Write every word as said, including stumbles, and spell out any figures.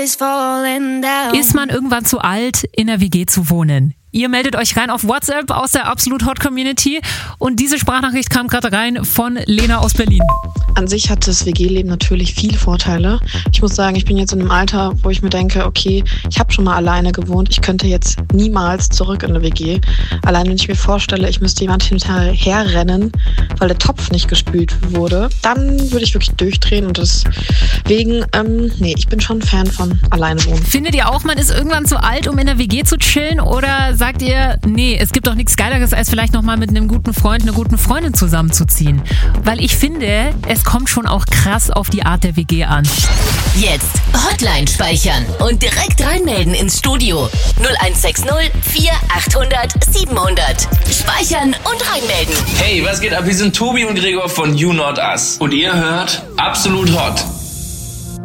Ist man irgendwann zu alt, in der W G zu wohnen? Ihr meldet euch rein auf WhatsApp aus der Absolut Hot Community und diese Sprachnachricht kam gerade rein von Lena aus Berlin. An sich hat das W G-Leben natürlich viele Vorteile. Ich muss sagen, ich bin jetzt in einem Alter, wo ich mir denke, okay, ich habe schon mal alleine gewohnt. Ich könnte jetzt niemals zurück in eine W G. Allein wenn ich mir vorstelle, ich müsste jemand hinterher rennen, weil der Topf nicht gespült wurde, dann würde ich wirklich durchdrehen und deswegen, ähm, nee, ich bin schon ein Fan von alleine wohnen. Findet ihr auch, man ist irgendwann zu alt, um in der W G zu chillen, oder sagt ihr, nee, es gibt doch nichts Geileres, als vielleicht nochmal mit einem guten Freund, einer guten Freundin zusammenzuziehen? Weil ich finde, es kommt schon auch krass auf die Art der W G an. Jetzt Hotline speichern und direkt reinmelden ins Studio. null eins sechs null vier achthundert siebenhundert. Speichern und reinmelden. Hey, was geht ab? Wir sind Tobi und Gregor von You Not Us. Und ihr hört Absolut Hot.